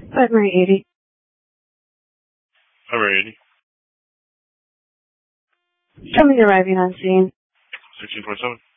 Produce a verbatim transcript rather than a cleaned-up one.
Primary eighty. Primary eighty. Show me arriving on scene. sixteen twenty-seven.